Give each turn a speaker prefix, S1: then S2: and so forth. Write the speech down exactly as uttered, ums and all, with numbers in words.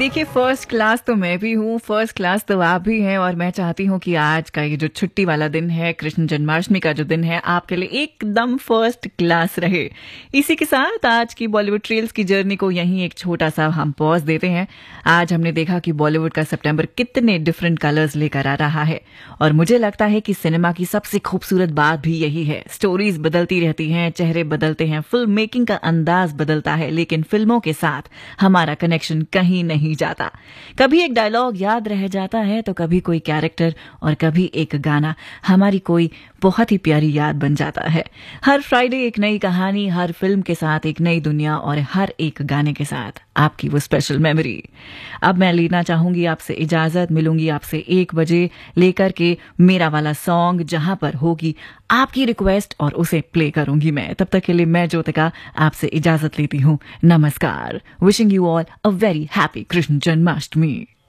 S1: देखिए, first class तो मैं भी हूँ, फर्स्ट क्लास तो आप भी हैं और मैं चाहती हूँ कि आज का ये जो छुट्टी वाला दिन है, कृष्ण जन्माष्टमी का जो दिन है, आपके लिए एकदम फर्स्ट क्लास रहे। इसी के साथ आज की बॉलीवुड ट्रेल्स की जर्नी को यहीं एक छोटा सा हम पॉज देते हैं। आज हमने देखा कि बॉलीवुड का सितंबर कितने डिफरेंट कलर्स लेकर आ रहा है और मुझे लगता है कि सिनेमा की सबसे खूबसूरत बात भी यही है। स्टोरीज बदलती रहती हैं, चेहरे बदलते हैं, फिल्म मेकिंग का अंदाज बदलता है, लेकिन फिल्मों के साथ हमारा कनेक्शन कहीं नहीं जाता। कभी एक डायलॉग याद रह जाता है तो कभी कोई कैरेक्टर और कभी एक गाना हमारी कोई बहुत ही प्यारी याद बन जाता है। हर फ्राइडे एक नई कहानी, हर फिल्म के साथ एक नई दुनिया और हर एक गाने के साथ आपकी वो स्पेशल मेमोरी। अब मैं लेना चाहूंगी आपसे इजाजत, मिलूंगी आपसे एक बजे लेकर के मेरा वाला सॉन्ग, जहां पर होगी आपकी रिक्वेस्ट और उसे प्ले करूंगी मैं। तब तक के लिए मैं ज्योतिका आपसे इजाजत लेती हूँ। नमस्कार। Wishing you all a very happy Krishna Janmashtami.